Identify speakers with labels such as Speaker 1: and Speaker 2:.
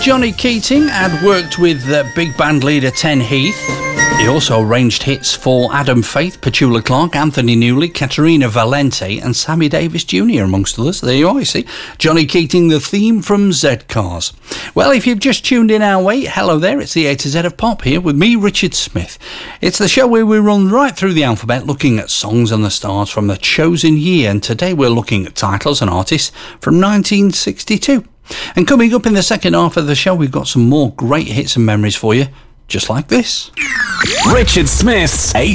Speaker 1: Johnny Keating had worked with big band leader Ten Heath. He also arranged hits for Adam Faith, Petula Clark, Anthony Newley, Caterina Valente and Sammy Davis Jr. amongst others. There you are, you see. Johnny Keating, the theme from Z-Cars. Well, if you've just tuned in our way, hello there, it's the A to Z of Pop here with me, Richard Smith. It's the show where we run right through the alphabet looking at songs and the stars from the chosen year, and today we're looking at titles and artists from 1962. And coming up in the second half of the show, we've got some more great hits and memories for you, just like this.
Speaker 2: Richard Smith's A